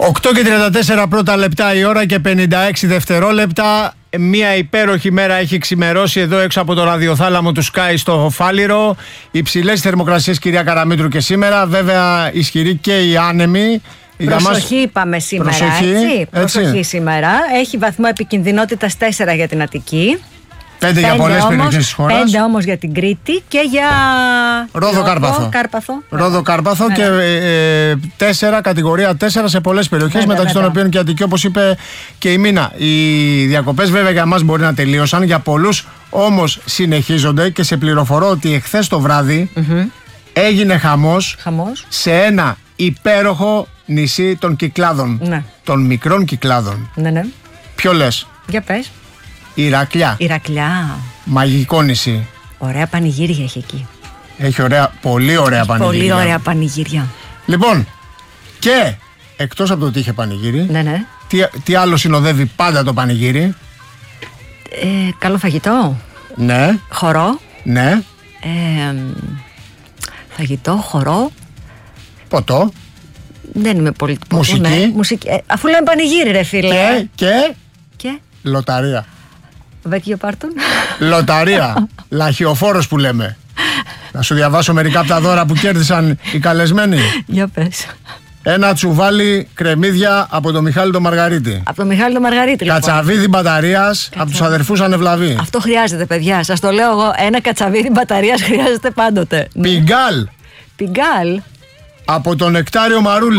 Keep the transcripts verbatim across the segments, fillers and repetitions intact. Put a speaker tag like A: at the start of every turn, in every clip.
A: οκτώ και τριάντα τέσσερα πρώτα λεπτά η ώρα και πενήντα έξι δευτερόλεπτα. Μια υπέροχη μέρα έχει ξημερώσει εδώ έξω από το ραδιοθάλαμο του Sky στο Φάληρο. Υψηλές θερμοκρασίες, κυρία Καραμήτρου, και σήμερα. Βέβαια ισχυρή και η άνεμη.
B: Προσοχή μας... είπαμε σήμερα.
A: Προσοχή,
B: έτσι. Προσοχή
A: έτσι.
B: σήμερα. Έχει βαθμό επικινδυνότητας τέσσερα για την Αττική.
A: Πέντε για πολλές περιοχές της χώρας.
B: Πέντε όμως για την Κρήτη και για
A: Ρόδο Κάρπαθο.
B: Κάρπαθο.
A: Ρόδο Κάρπαθο και ε, τέσσερα, κατηγορία τέσσερα σε πολλές περιοχές, βέβαια, μεταξύ βέβαια. των οποίων και Αττική, όπως είπε και η Μίνα. Οι διακοπές βέβαια για μας μπορεί να τελείωσαν, για πολλούς όμως συνεχίζονται και σε πληροφορώ ότι εχθές το βράδυ mm-hmm. έγινε χαμός,
B: χαμός
A: σε ένα υπέροχο νησί των Κυκλάδων.
B: Ναι. Των
A: μικρών Κυκλάδων.
B: Ναι, ναι.
A: Ποιο λες?
B: Για πες.
A: Ηρακλιά.
B: Ηρακλιά.
A: Μαγικό νησί.
B: Ωραία πανηγύρια έχει εκεί.
A: Έχει ωραία, πολύ ωραία έχει πανηγύρια.
B: Πολύ ωραία πανηγύρια.
A: Λοιπόν, και εκτός από το ότι είχε πανηγύρι,
B: ναι, ναι.
A: Τι, τι άλλο συνοδεύει πάντα το πανηγύρι?
B: Ε, καλό φαγητό.
A: Ναι.
B: Χορό.
A: Ναι.
B: Ε, φαγητό, χορό.
A: Ποτό.
B: Δεν είμαι πολύ...
A: Μουσική.
B: Ναι. Μουσική. Ε, αφού λέμε πανηγύρι, ρε φίλε.
A: Και, και,
B: και.
A: Λοταρία.
B: Βέκιο πάρτον.
A: Λοταρία. Λαχιοφόρος που λέμε. Να σου διαβάσω μερικά από τα δώρα που κέρδισαν οι καλεσμένοι.
B: Για πες.
A: Ένα τσουβάλι κρεμμύδια από τον Μιχάλη τον Μαργαρίτη.
B: Από τον Μιχάλη τον Μαργαρίτη, λοιπόν.
A: Κατσαβίδι μπαταρίας από τους αδερφούς Ανεβλαβή.
B: Αυτό χρειάζεται, παιδιά. Σας το λέω εγώ. Ένα κατσαβίδι μπαταρίας χρειάζεται πάντοτε.
A: Πιγκάλ.
B: Πιγκάλ.
A: Από τον Νεκτάριο Μαρούλη.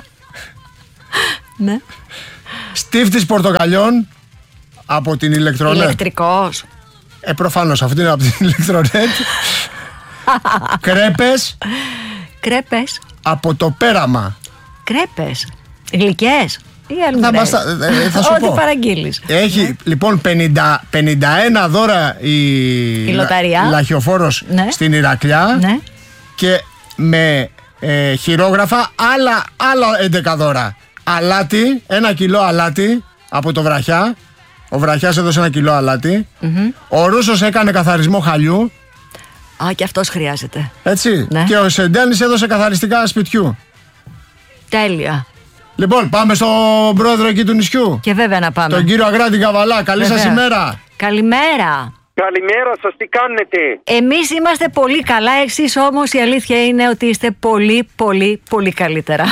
B: Ναι.
A: Στίφτης πορτοκαλιών από την Ηλεκτρονέτ.
B: Ηλεκτρικός.
A: Ε, προφανώς αυτή είναι από την Ηλεκτρονέτ. Κρέπες.
B: Κρέπες.
A: Από το Πέραμα.
B: Κρέπες. Γλυκές. Ή
A: θα, μας, θα, θα σου πω.
B: Ό,τι παραγγείλεις.
A: Έχει ναι. λοιπόν πενήντα, πενήντα ένα δώρα η,
B: η λοταρία.
A: Λα, Λαχιοφόρος ναι. στην Ηρακλιά
B: ναι.
A: και με ε, χειρόγραφα άλλα, άλλα έντεκα δώρα. Αλάτι, ένα κιλό αλάτι από το Βραχιά. Ο Βραχιάς έδωσε ένα κιλό αλάτι. Mm-hmm. Ο Ρούσος έκανε καθαρισμό χαλιού.
B: Α, και αυτός χρειάζεται.
A: Έτσι.
B: Ναι.
A: Και ο Σεντένης έδωσε καθαριστικά σπιτιού.
B: Τέλεια.
A: Λοιπόν, πάμε στον πρόεδρο εκεί του νησιού.
B: Και βέβαια να πάμε.
A: Τον κύριο Αγράτη Καβαλά. Καλή βέβαια. σας ημέρα.
B: Καλημέρα.
C: Καλημέρα σας, τι κάνετε?
B: Εμείς είμαστε πολύ καλά, εσείς όμως η αλήθεια είναι ότι είστε πολύ, πολύ, πολύ καλύτερα.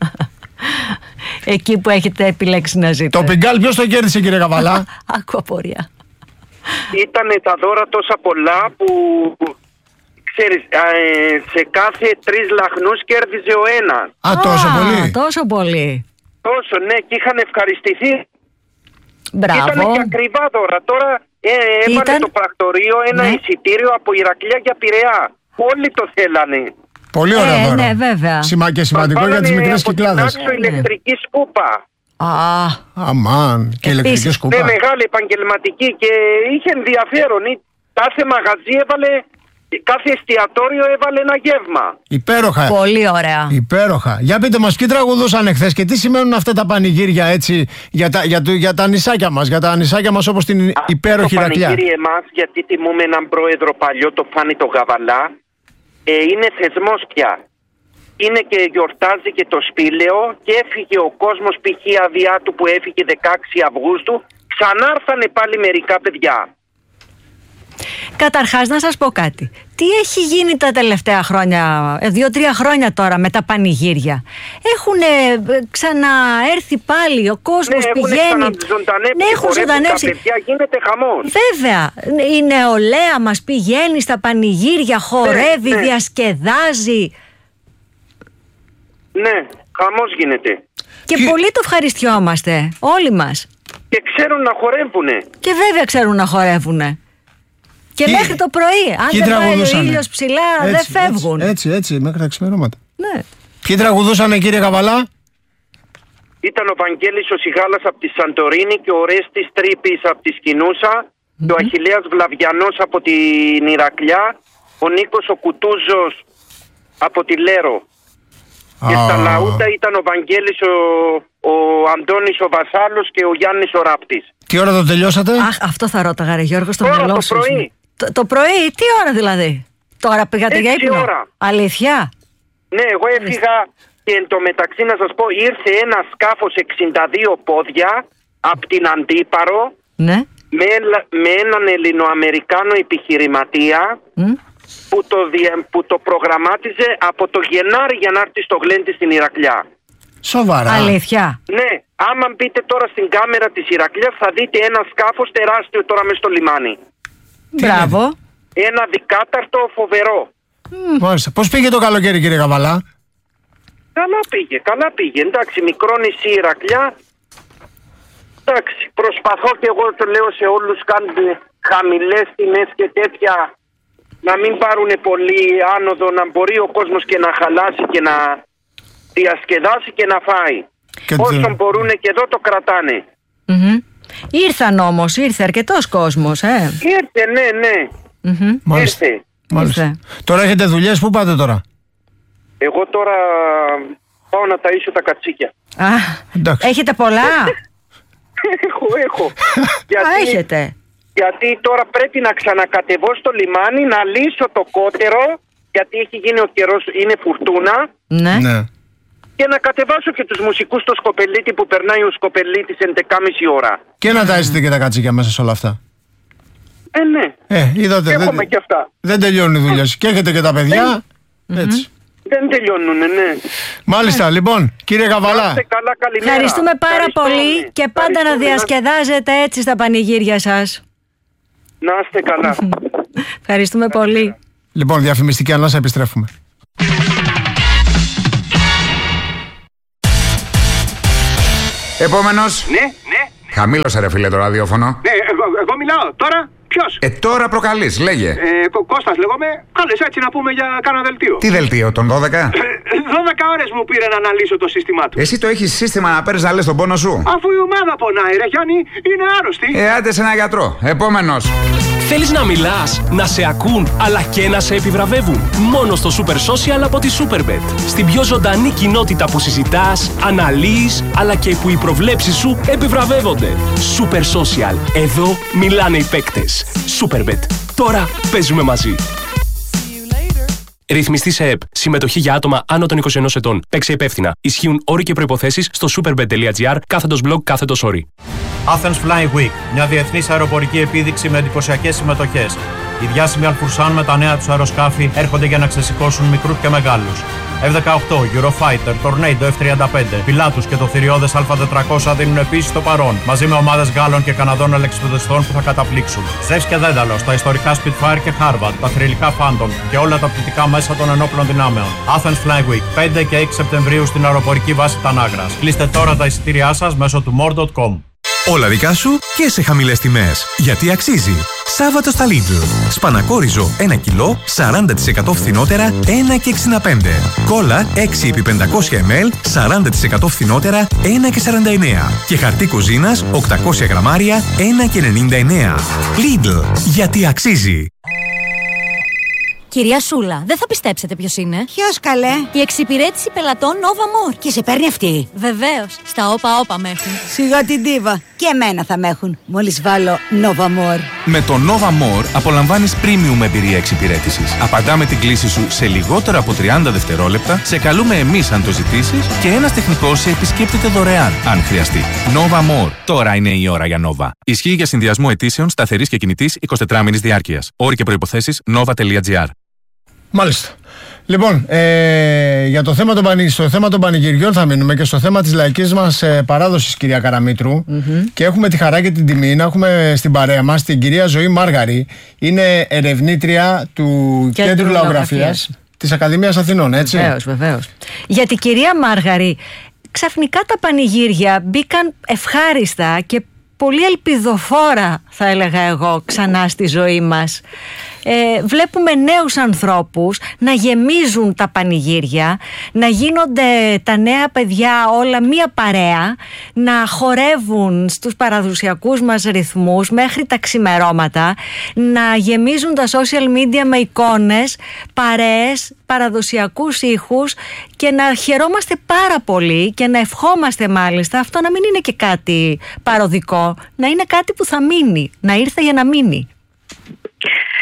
B: Εκεί που έχετε επιλέξει να ζείτε.
A: Το πιγκάλ ποιος το κέρδισε, κύριε Καβαλά?
B: Άκου απορία.
C: Ήτανε τα δώρα τόσα πολλά που, ξέρεις, σε κάθε τρεις λαχνούς κέρδιζε ο ένας.
A: Α, τόσο Α, πολύ.
B: Τόσο πολύ.
C: Τόσο, ναι, και είχαν ευχαριστηθεί.
B: Μπράβο.
C: Ήτανε και ακριβά δώρα. Τώρα ε, έβαλε Ήταν... το πρακτορείο ένα ναι. εισιτήριο από Ηρακλιά για Πειραιά. Όλοι το θέλανε.
A: Πολύ ωραία
B: ε,
A: δώρα.
B: Ναι, βέβαια.
A: Σημα, και σημαντικό για τις μικρές Κυκλάδες.
C: Από την ηλεκτρική σκούπα.
B: Α,
A: αμάν. Και ηλεκτρική σκούπα.
C: Ναι, μεγάλη επαγγελματική και είχε ενδιαφέρον. Κάθε μαγαζί έβαλε, κάθε εστιατόριο έβαλε ένα γεύμα.
A: Υπέροχα.
B: Πολύ ωραία.
A: Υπέροχα. Για πείτε μας, ποιοι τραγουδούσαν εχθές και τι σημαίνουν αυτά τα πανηγύρια έτσι για τα, για, για τα νησάκια μας, για τα νησάκια μας όπως την Α, υπέροχη Ηρακλιά.
C: Το πανηγύρι εμάς, γιατί τιμούμε έναν πρόεδρο παλιό, το Φάνη το Γαβαλά, ε, είναι θεσμός πια. Είναι και γιορτάζει και το σπήλαιο και έφυγε ο κόσμος, π.χ. αδειά του που έφυγε δεκαέξι Αυγούστου, ξανάρθανε πάλι μερικά παιδιά.
B: Καταρχάς να σας πω κάτι. Τι έχει γίνει τα τελευταία χρόνια, δύο-τρία χρόνια τώρα με τα πανηγύρια? Έχουν ξαναέρθει πάλι, ο κόσμος
C: ναι,
B: πηγαίνει.
C: Ναι, έχουν ζωντανέψει. Τα παιδιά, γίνεται χαμός.
B: Βέβαια, η νεολαία μας πηγαίνει στα πανηγύρια, χορεύει, ναι, ναι. διασκεδάζει.
C: Ναι, χαμός γίνεται.
B: Και Τι... πολύ το ευχαριστιόμαστε, όλοι μας.
C: Και ξέρουν να χορεύουνε.
B: Και βέβαια ξέρουν να χορεύουνε. Και Τι... μέχρι το πρωί. Αν
A: Ποιοι
B: δεν πάει ο ήλιος ψηλά, έτσι, δεν φεύγουν.
A: Έτσι, έτσι, έτσι, μέχρι τα ξημερώματα.
B: Ναι.
A: Ποιοι τραγουδούσανε, κύριε Καβαλά?
C: Ήταν ο Βαγγέλης ο Σιγάλας από τη Σαντορίνη και ο Ρέστης Τρίπης από τη Σκηνούσα, mm-hmm. και ο Αχιλλέας Βλαβιανός από την Ηρακλιά, ο Νίκος ο Κουτούζος από τη Λέρο. Ah. Και στα λαούτα ήταν ο Βαγγέλης ο, ο Αντώνης ο Βασάλος και ο Γιάννης ο Ράπτης.
A: Τι ώρα το τελειώσατε?
B: Αχ, αυτό θα ρώταγα ρε Γιώργο στο
C: μυαλό
B: μυαλό
C: σου. Το πρωί.
B: Το, το πρωί, τι ώρα δηλαδή? Τώρα πήγατε για ύπνο?
C: Ώρα.
B: Αλήθεια?
C: Ναι, εγώ έφυγα και εν τω μεταξύ να σας πω, ήρθε ένα σκάφος εξήντα δύο πόδια από την Αντίπαρο,
B: ναι.
C: με, με έναν Ελληνοαμερικάνο επιχειρηματία mm. που, το, που το προγραμμάτιζε από το Γενάρη για να έρθει στο Γλέντι στην Ηρακλιά.
A: Σοβαρά?
B: Αλήθεια?
C: Ναι, άμα μπείτε τώρα στην κάμερα της Ηρακλιάς θα δείτε ένα σκάφος τεράστιο τώρα μες στο λιμάνι.
B: Μπράβο.
C: Ένα δικάταρτο φοβερό.
A: Μάλιστα. Πώς πήγε το καλοκαίρι, κύριε Καβαλά?
C: Καλά πήγε, καλά πήγε. Εντάξει, μικρό νησί Ηρακλιά. Εντάξει, προσπαθώ και εγώ το λέω σε όλους, κάντε χαμηλές τιμές και τέτοια, να μην πάρουν πολύ άνοδο, να μπορεί ο κόσμος και να χαλάσει και να διασκεδάσει και να φάει. Και όσο τε... μπορούν και εδώ το κρατάνε.
B: Mm-hmm. Ήρθαν όμως, ήρθε αρκετός κόσμος, ε.
C: Ήρθε, ναι, ναι.
B: Mm-hmm.
A: Μάλιστα.
C: Ήρθε.
A: Μάλιστα. Ήρθε. Τώρα έχετε δουλειές, πού πάτε τώρα?
C: Εγώ τώρα πάω να ταΐσω τα κατσίκια.
B: Α, έχετε πολλά?
C: έχω, έχω.
B: γιατί, Α, έχετε.
C: Γιατί τώρα πρέπει να ξανακατεβώ στο λιμάνι, να λύσω το κότερο, γιατί έχει γίνει ο καιρός, είναι φουρτούνα.
B: Ναι.
A: ναι.
C: Και να κατεβάσω και τους μουσικούς στο Σκοπελίτη που περνάει ο Σκοπελίτης έντεκα και μισή ώρα.
A: Και να ταΐσετε και τα κατσίκια μέσα σε όλα αυτά.
C: Ε, ναι.
A: Ε, είδατε,
C: έχουμε
A: δεν,
C: και αυτά.
A: Δεν τελειώνουν οι δουλειές. Και έχετε και τα παιδιά.
C: Ε,
A: έτσι.
C: Δεν τελειώνουνε, ναι.
A: Μάλιστα, ε. λοιπόν, κύριε Καβαλά.
C: Καλά, καλημέρα.
B: Ευχαριστούμε πάρα πολύ και πάντα να διασκεδάζετε έτσι στα πανηγύρια σας.
C: Να είστε καλά.
B: Ευχαριστούμε πολύ.
A: Λοιπόν, διαφημιστική ανάσα, επιστρέφουμε.
D: Επόμενος.
E: Ναι, ναι.
D: Χαμήλωσε ρε φίλε το ραδιόφωνο.
E: Ναι, εγώ, εγώ μιλάω. Τώρα ποιος?
D: Ε, τώρα προκαλείς, λέγε.
E: Ε, Κω- Κώστας λέγομαι. Κάλες έτσι να πούμε για κάνα δελτίο.
D: Τι δελτίο, τον δώδεκα?
E: δώδεκα ώρες μου πήρε να αναλύσω το σύστημά του.
D: Εσύ το έχεις σύστημα να παίρνεις να λες τον πόνο σου?
E: Αφού η ομάδα πονάει ρε Γιάννη, είναι άρρωστη.
D: Ε, άντε σε ένα γιατρό. Επόμενος.
F: Θέλεις να μιλάς, να σε ακούν, αλλά και να σε επιβραβεύουν? Μόνο στο Super Social από τη Superbet. Στην πιο ζωντανή κοινότητα που συζητάς, αναλύεις, αλλά και που οι προβλέψεις σου επιβραβεύονται. Super Social. Εδώ μιλάνε οι παίκτες. Superbet. Τώρα παίζουμε μαζί. Ρυθμιστή σε ΕΠ. Συμμετοχή για άτομα άνω των είκοσι ενός ετών. Παίξε υπεύθυνα. Ισχύουν όροι και προϋποθέσεις στο superbet τελεία gr κάθετος blog κάθετος όροι.
G: Athens Flying Week, μια διεθνής αεροπορική επίδειξη με εντυπωσιακές συμμετοχές. Οι διάσημοι Αλφουρσάν με τα νέα τους αεροσκάφη έρχονται για να ξεσηκώσουν μικρούς και μεγάλους. εφ δεκαοκτώ, Eurofighter, Tornado εφ τριάντα πέντε, Pilatus και το θηριώδες Α τετρακόσια δίνουν επίσης το παρόν, μαζί με ομάδες Γάλλων και Καναδών αλεξιπτοδιστών που θα καταπλήξουν. Ζεύς και Δένταλος, τα ιστορικά Spitfire και Harvard, τα θρυλικά Phantom και όλα τα πτυτικά μέσα των ενόπλων δυνάμεων. Athens Flying Week, πέντε και έξι Σεπτεμβρίου στην αεροπορική βάση Τανάγρας. Κλείστε τώρα τα εισιτήριά σας μέσω του more τελεία com.
H: Όλα δικά σου και σε χαμηλές τιμές. Γιατί αξίζει. Σάββατο στα Lidl. Σπανακόριζο ένα κιλό, σαράντα τοις εκατό φθηνότερα, ένα και εξήντα πέντε. Κόλλα έξι επί πεντακόσια μιλιλίτρα, σαράντα τοις εκατό φθηνότερα, ένα και σαράντα εννέα. Και χαρτί κουζίνας, οκτακόσια γραμμάρια, ένα και ενενήντα εννέα. Lidl. Γιατί αξίζει.
I: Κυρία Σούλα, δεν θα πιστέψετε ποιος είναι.
J: Ποιος καλέ?
I: Η εξυπηρέτηση πελατών Nova More.
J: Και σε παίρνει αυτή?
I: Βεβαίως. Στα όπα όπα με έχουν.
J: Σιγά την ντίβα. Και εμένα θα με έχουν. Μόλις βάλω Nova More.
H: Με το Nova More απολαμβάνεις premium εμπειρία εξυπηρέτησης. Απαντάμε την κλήση σου σε λιγότερα από τριάντα δευτερόλεπτα, σε καλούμε εμείς αν το ζητήσεις και ένας τεχνικός σε επισκέπτεται δωρεάν αν χρειαστεί. Nova More. Τώρα είναι η ώρα για Nova. Ισχύει για συνδυασμό αιτήσεων σταθερής και κινητής εικοσιτετράωρης διάρκειας. Όροι και προϋποθέσεις nova τελεία gr.
A: Μάλιστα. Λοιπόν, ε, για το θέμα, των πανη... στο θέμα των πανηγυριών θα μείνουμε και στο θέμα της λαϊκής μας ε, παράδοσης, κυρία Καραμήτρου. Mm-hmm. Και έχουμε τη χαρά και την τιμή να έχουμε στην παρέα μας την κυρία Ζωή Μάργαρη. Είναι ερευνήτρια του και Κέντρου Λαογραφίας της Ακαδημίας Αθηνών, έτσι.
B: Βεβαίως, βεβαίως. Για την κυρία Μάργαρη, ξαφνικά τα πανηγύρια μπήκαν ευχάριστα και πολύ ελπιδοφόρα, θα έλεγα εγώ, ξανά στη ζωή μας. Ε, βλέπουμε νέους ανθρώπους να γεμίζουν τα πανηγύρια, να γίνονται τα νέα παιδιά όλα μία παρέα, να χορεύουν στους παραδοσιακούς μας ρυθμούς μέχρι τα ξημερώματα, να γεμίζουν τα social media με εικόνες, παρέες, παραδοσιακούς ήχους και να χαιρόμαστε πάρα πολύ και να ευχόμαστε μάλιστα αυτό να μην είναι και κάτι παροδικό, να είναι κάτι που θα μείνει, να ήρθε για να μείνει.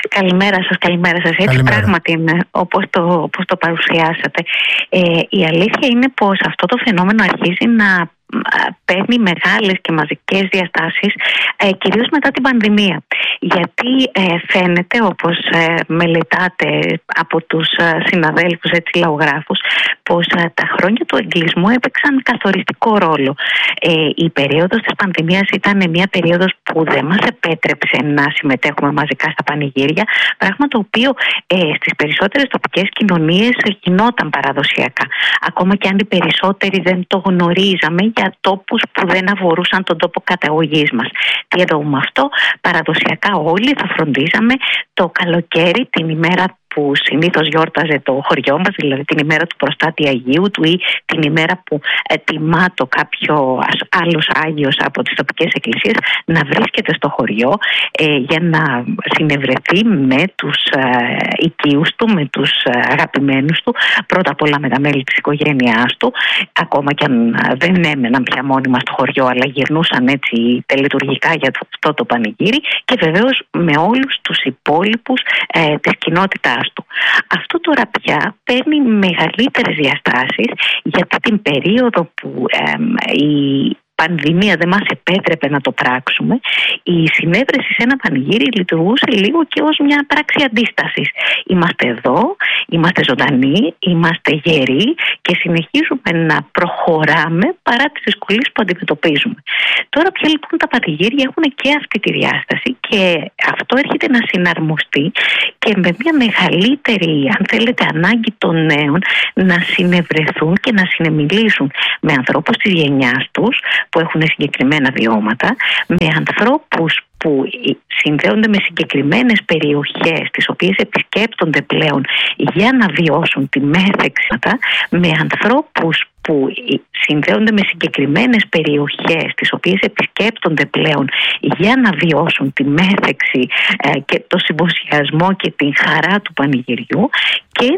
K: Καλημέρα σας, καλημέρα σας. Έτσι
A: Καλημέρα.
K: πράγματι είναι όπως το, όπως το παρουσιάσατε. Ε, η αλήθεια είναι πως αυτό το φαινόμενο αρχίζει να παίρνει μεγάλες και μαζικές διαστάσεις, ε, κυρίως μετά την πανδημία. Γιατί ε, φαίνεται, όπως ε, μελετάτε από τους ε, συναδέλφους, έτσι, λαογράφους, πως ε, τα χρόνια του εγκλισμού έπαιξαν καθοριστικό ρόλο. Ε, η περίοδος της πανδημίας ήταν μια περίοδος που δεν μας επέτρεψε να συμμετέχουμε μαζικά στα πανηγύρια, πράγμα το οποίο ε, στις περισσότερες τοπικές κοινωνίες γινόταν παραδοσιακά. Ακόμα και αν οι περισσότεροι δεν το γνωρίζαμε για τόπους που δεν αφορούσαν τον τόπο καταγωγής μας. Τι εννοούμε αυτό? Παραδοσιακά όλοι θα φροντίζαμε το καλοκαίρι, την ημέρα που συνήθως γιόρταζε το χωριό μας, δηλαδή την ημέρα του Προστάτη Αγίου του ή την ημέρα που ε, τιμά το κάποιο άλλος Άγιος από τις τοπικές εκκλησίες, να βρίσκεται στο χωριό ε, για να συνευρεθεί με τους ε, οικείους του, με τους ε, αγαπημένους του, πρώτα απ' όλα με τα μέλη της οικογένειάς του, ακόμα και αν ε, δεν έμεναν πια μόνιμα στο χωριό, αλλά γυρνούσαν έτσι τελετουργικά για το, αυτό το πανηγύρι, και βεβαίως με όλους τους υπόλοιπους ε, της κοινότητάς του. Αυτό τώρα πια παίρνει μεγαλύτερες διαστάσεις, γιατί την περίοδο που ε, η πανδημία δεν μας επέτρεπε να το πράξουμε, η συνέβρεση σε ένα πανηγύρι λειτουργούσε λίγο και ως μια πράξη αντίστασης. Είμαστε εδώ, είμαστε ζωντανοί, είμαστε γεροί και συνεχίζουμε να προχωράμε παρά τις δυσκολίες που αντιμετωπίζουμε. Τώρα πια λοιπόν τα πανηγύρια έχουν και αυτή τη διάσταση, και αυτό έρχεται να συναρμοστεί και με μια μεγαλύτερη, αν θέλετε, ανάγκη των νέων να συνευρεθούν και να συνεμιλήσουν με ανθρώπους της γενιάς τους που έχουν συγκεκριμένα βιώματα, με ανθρώπους που συνδέονται με συγκεκριμένες περιοχές τις οποίες επισκέπτονται πλέον για να βιώσουν τη μέθεξη, με ανθρώπους που συνδέονται με συγκεκριμένες περιοχές τις οποίες επισκέπτονται πλέον για να βιώσουν τη μέθεξη ε, και το συμποσιασμό και την χαρά του πανηγυριού, και